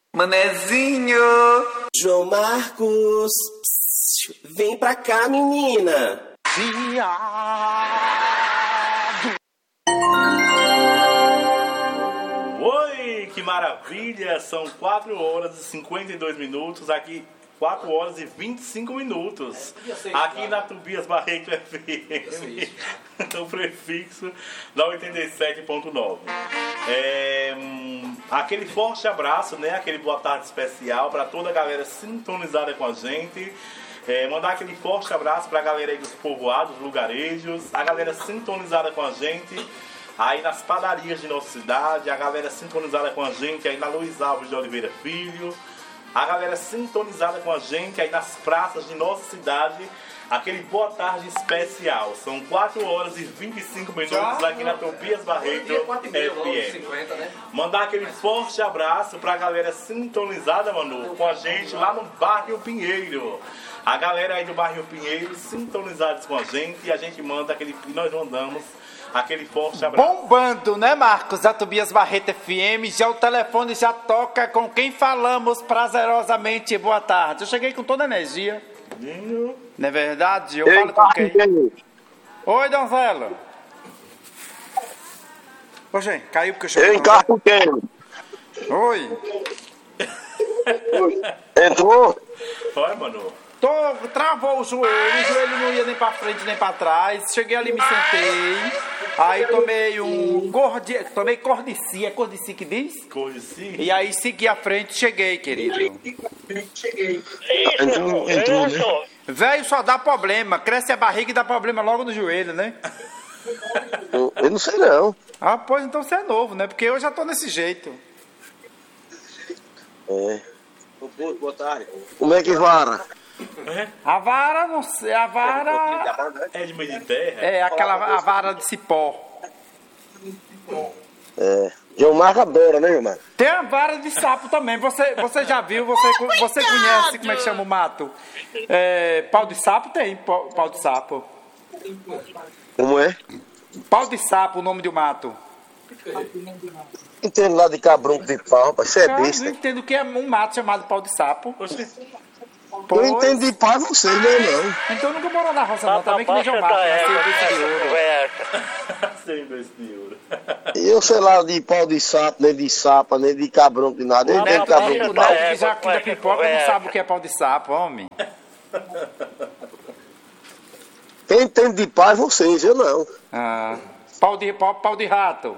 Manezinho! João Marcos, vem pra cá, menina! Oi, que maravilha! São 4 horas e 52 minutos aqui. 4 horas e 25 minutos. Aqui na Tobias Barreto FM. O prefixo da 87.9. Aquele forte abraço, né? Aquele boa tarde especial para toda a galera sintonizada com a gente. Mandar aquele forte abraço para a galera aí dos povoados, lugarejos. A galera sintonizada com a gente aí nas padarias de nossa cidade. A galera sintonizada com a gente aí na Luiz Alves de Oliveira Filho. A galera sintonizada com a gente aí nas praças de nossa cidade. Aquele boa tarde especial. São 4 horas e 25 minutos aqui na Tobias Barreto FM. Mandar aquele forte abraço pra galera sintonizada, Manu, com a gente lá no Bairro Pinheiro. A galera aí do Bairro Pinheiro sintonizados com a gente. E a gente manda nós mandamos aquele forte abraço. Bombando, né, Marcos? A Tobias Barreto FM, já o telefone já toca com quem falamos prazerosamente. Boa tarde. Eu cheguei com toda a energia. Não é verdade? Eu falo com quem? Oi, Donzelo. Ô, gente, caiu porque eu cheguei. Em carro quem? Oi. Entrou? Vai, Manu. Travou o joelho não ia nem pra frente nem pra trás. Cheguei ali, me sentei. Aí tomei tomei cordicia que diz? Cordicia? E aí segui à frente, cheguei, querido. Entrou, né? Velho, só dá problema. Cresce a barriga e dá problema logo no joelho, né? Eu não sei não. Ah, pois então você é novo, né? Porque eu já tô nesse jeito. Boa tarde. Como é que vara? A vara, não sei, a vara... É de meio de terra? É, a vara de cipó. João Marcos adora, né, João Marcos? Tem a vara de sapo também. Você já viu, você conhece como é que chama o mato? Pau de sapo tem, pau de sapo. Como é? Pau de sapo, o nome do mato. Entendo lá de cabrão de pau, rapaz. Você é Eu não besta. entendo o que é um mato chamado pau de sapo. Eu entendo de pau você, não. Então nunca morou na roça não, também que nem João Marcos, nasceu de ouro. Sem besta de ouro. E eu sei lá de pau de sapo, nem de sapa, nem de cabrão de nada. Eu entendo de cabrão de O pau. Neto que já da pipoca não sabe o que é pau de sapo, homem. Quem entende de pau é vocês, eu não. Ah, pau de rato.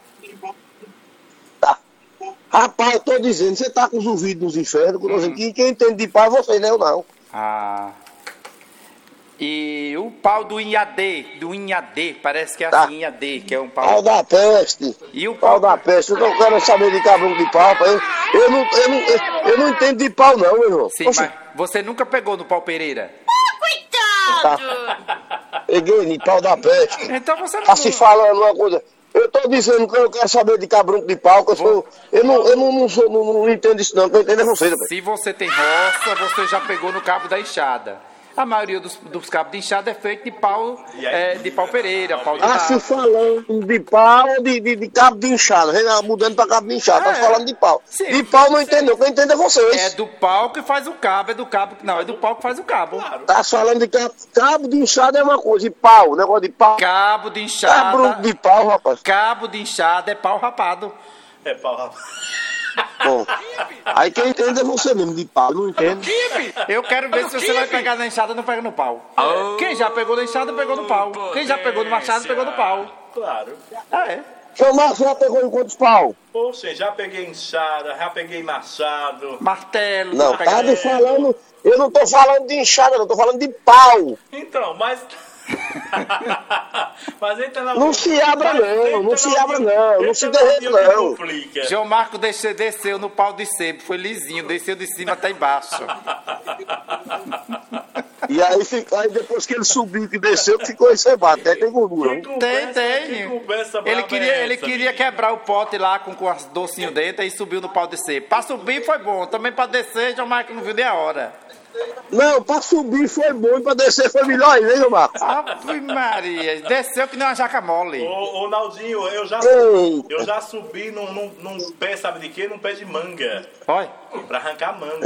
Tá. Rapaz, eu tô dizendo, você tá com os ouvidos nos infernos, quem entende de pau é vocês, né? Eu não. Ah. E o pau do Inhadê, parece que é Tá. assim, Inhadê, que é um pau. Pau da peste. E o Pau da peste. Eu não quero saber de cabrão de pau, rapaz. Eu não entendo de pau, não, meu irmão. Sim, mas você nunca pegou no pau Pereira? Tá. Peguei de pau da peste. Então você não... Tá se falando uma coisa. Eu tô dizendo que eu quero saber de cabrão de pau, que eu não entendo isso não, que eu entendo é vocês, rapaz. Se você tem roça, você já pegou no cabo da enxada. A maioria dos cabos de enxada é feito de pau, de pau Pereira, pau de Tá se rato. falando de pau, de cabo de enxada, mudando pra cabo de enxada, tá se falando de pau. Sim. De pau não entendeu, quem entende é vocês. É do pau que faz o cabo, é do pau que faz o cabo. Claro. Tá falando de cabo de enxada é uma coisa, de pau, negócio de pau. Cabo de enxada. Cabrão de pau, rapaz. Cabo de enxada é pau rapado. É pau rapaz. Bom, aí quem entende é você mesmo, de pau, não entende. Eu quero ver se você vai pegar na enxada ou não pega no pau. Quem já pegou na enxada, pegou no pau. Quem já pegou no machado, pegou no pau. Claro. Seu Márcio já pegou em quantos pau? Poxa, já peguei enxada, já peguei machado. Martelo. Não, pega- tá falando, eu não tô falando de enxada, não, tô falando de pau. Então, mas... mas entra na... Não se abra não, não se abra não, não se derreta não. Complica. João Marco desceu no pau de sebo, foi lisinho, desceu de cima até embaixo. E aí depois que ele subiu, que desceu, que ficou encebado. Até tem gordura. Tem. Conversa Ele brava é queria essa, menino? quebrar o pote lá com as docinhos dentro e subiu no pau de ser. Pra subir foi bom, também pra descer, João Marcos não viu nem a hora. Não, pra subir foi bom e pra descer foi melhor ainda, hein, meu Marcos? Ave Maria, desceu que nem uma jaca mole. Ô, Naldinho, eu já subi num pé, sabe de quê? Num pé de manga. Olha. Pra arrancar manga.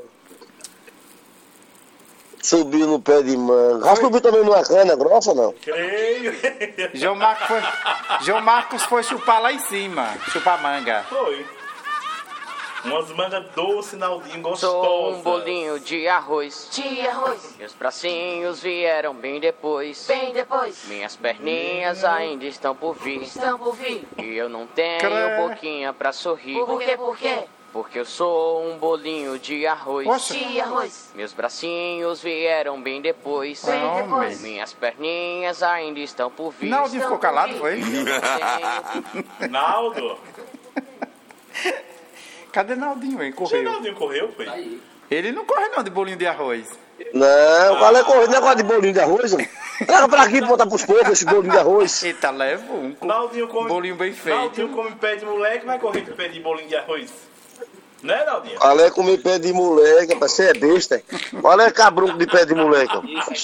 Subiu no pé de manga. Já subiu também numa cana grossa, não? Creio. João Marcos foi chupar lá em cima, chupar manga. Foi. Umas mangas doces, Naldinho, gostosas. Sou um bolinho de arroz. De arroz, Meus bracinhos vieram bem depois. bem depois, Minhas perninhas ainda estão por vir. estão por vir. E eu não tenho Crê. boquinha pra sorrir. Por quê, por quê? Porque eu sou um bolinho de arroz. Poxa. De arroz, Meus bracinhos vieram bem depois. bem Homem. depois. Minhas perninhas ainda estão por vir. Naldinho ficou calado, foi? Naldo. Cadê Naldinho, hein? O Correu. Naldinho correu, foi? Ele não corre não de bolinho de arroz. Não, qual é correndo? Negócio de bolinho de arroz, mano. Traga pra aqui pra botar pros povos esse bolinho de arroz. Eita, leva um Naldinho come... bolinho bem feito. Naldinho come pé de moleque, vai correr com pé de bolinho de arroz. Né, Naldinho? Qual é comer pé de moleque, rapaz? Você é besta, hein? Qual é cabrunco de pé de moleque?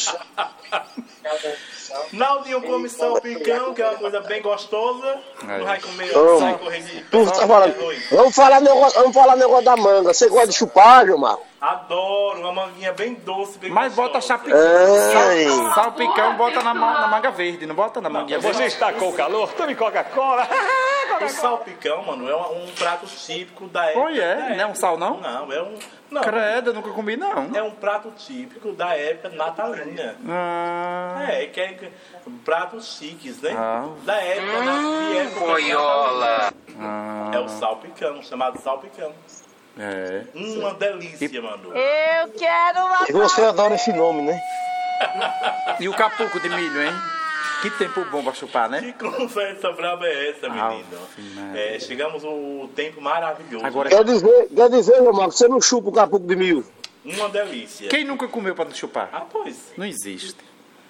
Naldinho come salpicão, que é uma coisa bem gostosa. Aí. Não vai comer, Ô, vai correr de Tu tá falando. Vamos falar negócio da manga. Você gosta de chupar, João Marcos? Adoro, uma manguinha bem doce, bem Mas gostosa. bota chapicão. Ei. Salpicão bota na manga verde, não bota na manguinha verde. está com calor? Tome Coca-Cola. O salpicão, mano, é um prato típico da época. Oi, é? Não é um sal, não? Não, é um... Não, Credo, eu nunca comi, não. é um prato típico da época natalina. Ah, Que é pratos chiques, né? Ah. Da época, de época Boiola. ah, É o salpicão, chamado salpicão. é. Uma delícia, mano. Eu quero uma E você adora esse nome, né? E o capuco de milho, hein? Que tempo bom pra chupar, né? Que conversa brava é essa, menino? Maria. Chegamos ao tempo maravilhoso. Agora, Quer dizer, João Marcos, você não chupa o capuco de milho? Uma delícia. quem nunca comeu pra não chupar? Ah, pois. Não existe.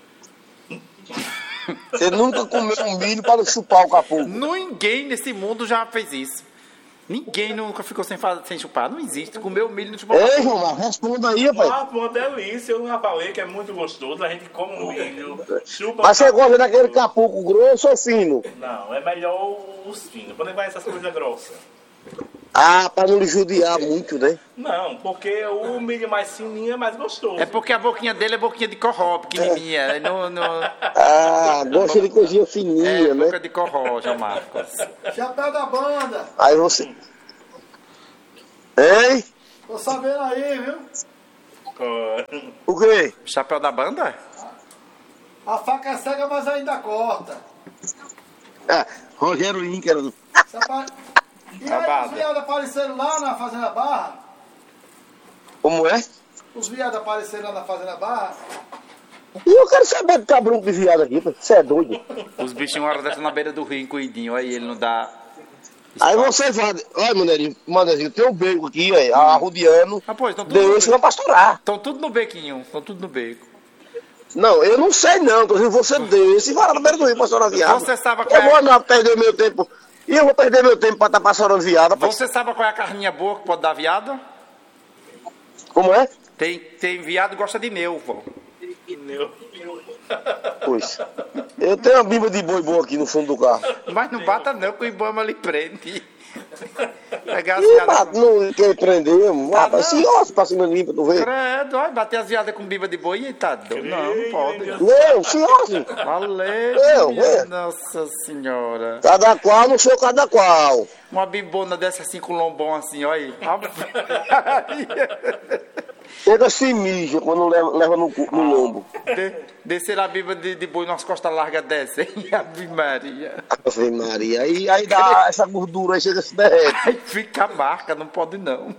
Você nunca comeu um milho para chupar o capuco. Ninguém nesse mundo já fez isso. Ninguém nunca ficou sem chupar. Não existe. Comeu milho e não chupou. Ei, João Marcos, responda aí, rapaz. Ah, uma delícia. Eu já falei que é muito gostoso. A gente come um milho, chupa... Mas você gosta daquele capuco grosso ou fino? Não, é melhor os finos. Quando vai essas coisas grossas. Ah, para não lhe judiar muito, né? Não, porque o milho mais fininho é mais gostoso. É porque a boquinha dele é boquinha de corró, pequenininha. Ah, gosta de coisinha fininha, né? Boca de corró, João Marcos. Chapéu da banda. Aí você... Hein? Tô sabendo aí, viu? O quê? Chapéu da banda? A faca é cega, mas ainda corta. Ah, Rogério Íncaro. E aí, os viados apareceram lá na Fazenda Barra? Como é? Os viados apareceram lá na Fazenda Barra? E eu quero saber do cabrão de viado aqui, pô. Você é doido. Os bichinhos uma hora dessa na beira do rio, em Cuidinho. Aí ele não dá... Aí você vai... Olha, Maneirinho, tem um beco aqui, aí, arrodeando. Ah, pois, então tudo Deu isso pra pastorar. Estão tudo no bequinho. Estão tudo no beco. Não, eu não sei não. Tô dizendo, você deu esse e vai lá na beira do rio pastorar viado. Você sabe Eu vou não perder meu tempo. E eu vou perder meu tempo pra estar pastorando viado, rapaz. Você sabe qual é a carninha boa que pode dar viado? Como é? Tem viado que gosta de neuvo. Pois. Eu tenho uma bimba de boi boa aqui no fundo do carro. Mas não bata não, que o Ibama lhe prende. Pegar as Ih, viadas... não quer prender, rapaz. Se osso pra cima de mim pra tu ver. Credo, olha, bater as viadas com biba de boi e tá doido. Não, não pode. Não, se osso. Valeu, Eu. Nossa senhora. Cada qual no seu cada qual. Uma bibona dessa assim com lombom assim, olha aí. Chega se mija quando leva no lombo. Descer a biba de boi nas costas largas dessa, hein? Ave Maria. Ave Maria. Aí dá essa gordura aí, chega se derrete. Aí fica a marca, não pode não.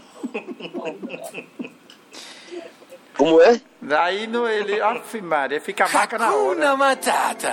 Como é? Aí no ele, Ave Maria, fica a marca na hora. Hakuna Matata.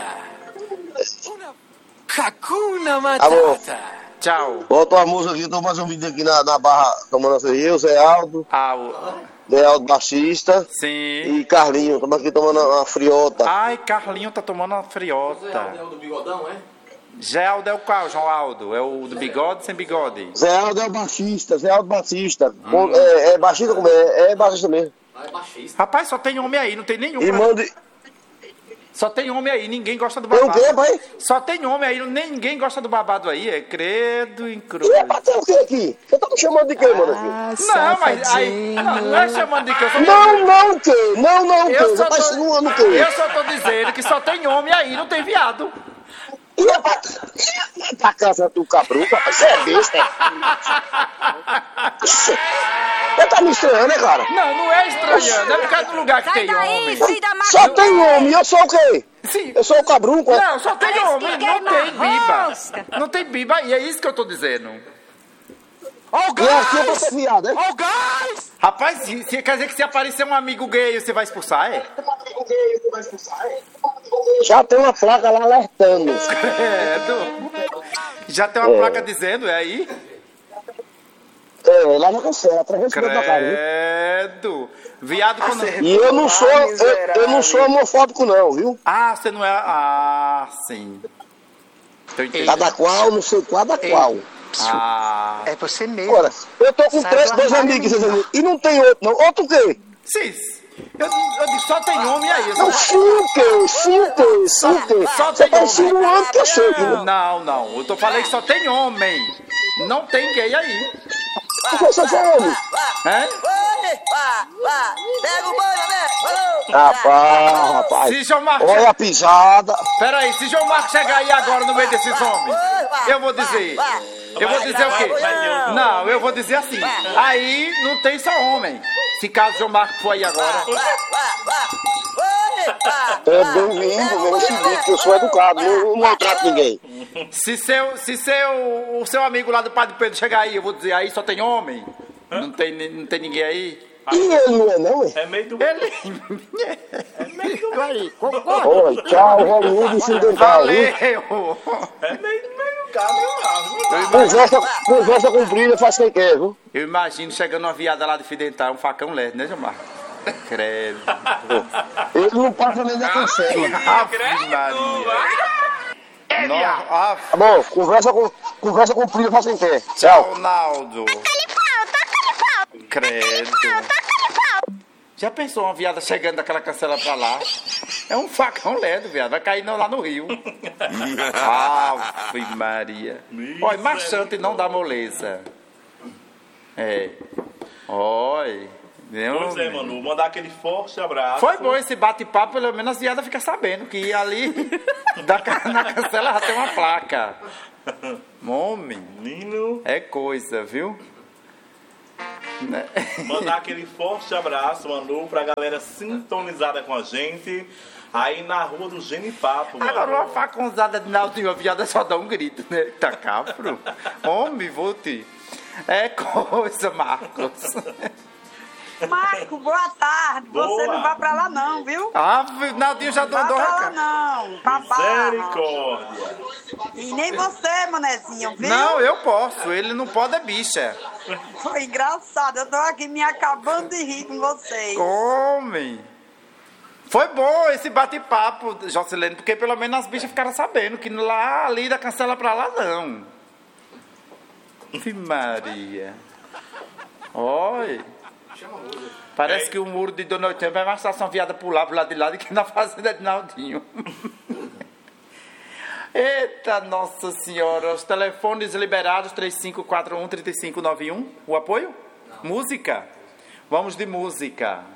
Hakuna Alô? Matata. Tchau. Bota uma música aqui, eu tô mais um vídeo aqui na barra tomando a cerveja, eu, Zé Aldo. Ah, Geraldo baixista. Sim. E Carlinho, estamos aqui tomando uma friota. Ai, Carlinho tá tomando uma friota. É o do bigodão, é? Geraldo é o qual, João Aldo? É o do bigode sem bigode? Geraldo é o baixista, Geraldo Batista. É baixista como é baixista mesmo. Ah, é baixista. Rapaz, só tem homem aí, não tem nenhum. E mande. Só tem homem aí, ninguém gosta do Tem o babado. quê, pai? Só tem homem aí, ninguém gosta do babado aí. É credo em cruz. E é bater o quê aqui? Você tá me chamando de quê, mano? Não, mas aí. Não é chamando de que eu sou. Não, quê? Não, quê? Eu Você só tá tô- insinuando o quê? Eu só tô dizendo que só tem homem aí, não tem viado. E é pra casa do cabrão, rapaz? Você é besta, é? Você tá me estranhando, né, cara? Não é estranhando, é por causa do lugar que Sai tem daí, homem. filho da Só tem homem, eu sou o quê? Sim. Eu sou o cabrunco, é? Não, só tem Parece homem, que não queima tem biba. rosca. Não tem biba, e é isso que eu tô dizendo. Ó o E aqui eu vou gás! ser viado, é? Ó o gás! Rapaz, quer dizer que se aparecer um amigo gay, você vai expulsar, é? Já tem uma placa lá alertando. Já tem uma placa dizendo, é aí? É, lá na cancela, através do da casa, viu? Credo. Viado quando... E eu não sou, eu não sou homofóbico não, viu? Ah, você não é... Ah, sim. Tô entendendo. Cada qual, não sei cada qual. Ah, É você mesmo. Ora, eu tô com Sai dois do armário, amigos, menina. e não tem outro não. Outro o quê? sim. Eu disse, só tem homem aí. Eu Não, só... sim o quê? Sim o quê? Sim o quê? Só Você tem tá homem. insinuando que eu sei, viu? Não. Eu tô falando que só tem homem. Não tem gay aí. Você é homem. É? Pega o banho, né? Rapaz. Se João Marcos... Olha a pisada. Peraí, se João Marcos chegar aí agora no meio desses homens, eu vou dizer... Eu vou dizer o quê? Não, eu vou dizer assim. Aí não tem só homem. Se caso João Marcos for aí agora... É bem-vindo, meu seguinte, que eu sou educado, não maltrato ninguém. Se o seu amigo lá do Padre Pedro chegar aí, eu vou dizer, aí só tem homem? Não tem ninguém aí? E ele não é não, é? É meio do... Ele... Oi, tchau, Hollywood Ocidental, viu? Valeu! É meio do carro, Conversa comprida faz quem quer, viu? Eu imagino chegando uma viada lá de Fidental, um facão leve, né, João Marcos? Credo. Ele não passa nem da cancela. Ave Maria. Nossa, Tá bom, conversa comprida faz quem quer. Tchau. tchau, Naldo. Credo. Já pensou uma viada chegando daquela cancela pra lá? É um facão LED, viado. Vai cair lá no rio. Ave Maria. Olha, marchante não dá moleza. É. Olha. Pois é, Manu, mandar aquele forte abraço. Foi bom esse bate-papo, pelo menos a viada fica sabendo que ali na cancela já tem uma placa. Homem, Menino, é coisa, viu? Né? mandar aquele forte abraço, Manu, pra galera sintonizada com a gente aí na rua do Genipapo, mano. Agora uma facãozada de Naldinho, a viada só dá um grito, né? Tá cabro. Homem, vou te... É coisa, Marcos. Marco, boa tarde. Você Boa. não vai pra lá não, viu? Ah, Naldinho já Vai deu pra lá recado. não. Pra barra. Misericórdia. E nem você, manezinho, viu? Não, eu posso. Ele não pode, é bicha. Foi engraçado. Eu tô aqui me acabando de rir com vocês. Homem. Foi bom esse bate-papo, Jocilene, porque pelo menos as bichas ficaram sabendo que lá ali da cancela pra lá não. Ave Maria. Oi. Parece que o muro de Dona Oitembra é mais fácil uma viada pular pro lado de lá do que na fazenda de Naldinho. Eita, Nossa Senhora. Os telefones liberados, 3541-3591. O apoio? Não. Música? Vamos de música.